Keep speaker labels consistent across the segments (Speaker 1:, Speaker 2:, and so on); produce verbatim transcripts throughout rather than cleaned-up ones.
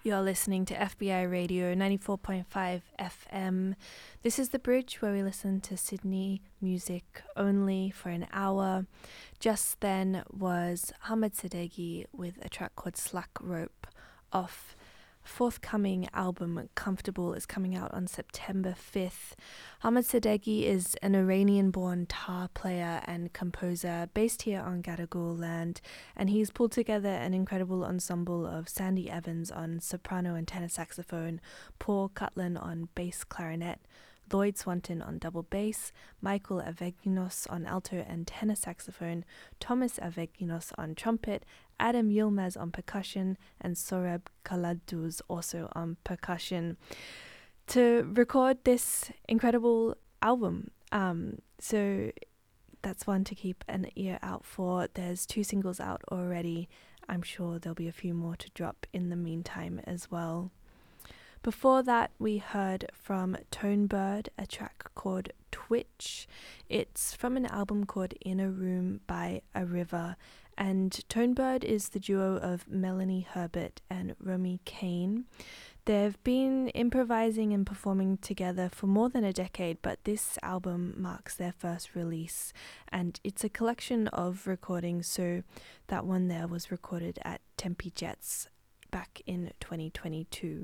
Speaker 1: You're listening to F B I Radio ninety-four point five F M. This is The Bridge, where we listen to Sydney music only for an hour. Just then was Hamid Sadeghi with a track called Slack Rope off forthcoming album Comfortable is coming out on September fifth. Hamid Sadeghi is an Iranian-born tar player and composer based here on Gadigal land, and he's pulled together an incredible ensemble of Sandy Evans on soprano and tenor saxophone, Paul Cutlan on bass clarinet, Lloyd Swanton on double bass, Michael Aveginos on alto and tenor saxophone, Thomas Aveginos on trumpet, Adam Yilmaz on percussion, and Sorab Kaladuz also on percussion to record this incredible album. Um, so that's one to keep an ear out for. There's two singles out already. I'm sure there'll be a few more to drop in the meantime as well. Before that, we heard from Tonebird, a track called Twitch. It's from an album called Inner Room by A River, and Tonebird is the duo of Melanie Herbert and Romy Kane. They've been improvising and performing together for more than a decade, but this album marks their first release, and it's a collection of recordings, so that one there was recorded at Tempe Jets back in twenty twenty-two.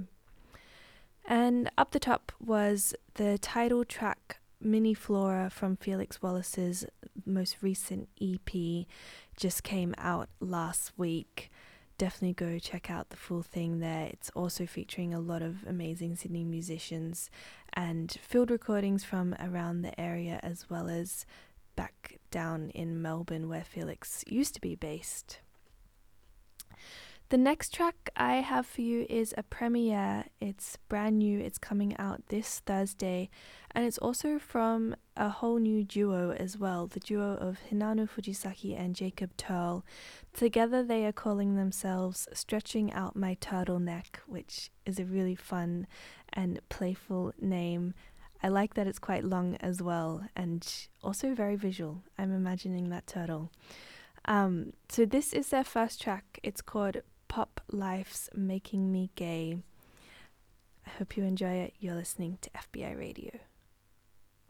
Speaker 1: And up the top was the title track Mini Flora from Felix Wallace's most recent E P, just came out last week. Definitely go check out the full thing there. It's also featuring a lot of amazing Sydney musicians and field recordings from around the area, as well as back down in Melbourne where Felix used to be based. The next track I have for you is a premiere. It's brand new. It's coming out this Thursday, and it's also from a whole new duo as well, the duo of Hinano Fujisaki and Jacob Turl. Together they are calling themselves Stretching Out My Turtleneck, which is a really fun and playful name. I like that it's quite long as well, and also very visual. I'm imagining that turtle. Um, so this is their first track. It's called Pop Life's Making Me Gay. I hope you enjoy it. You're listening to F B I Radio.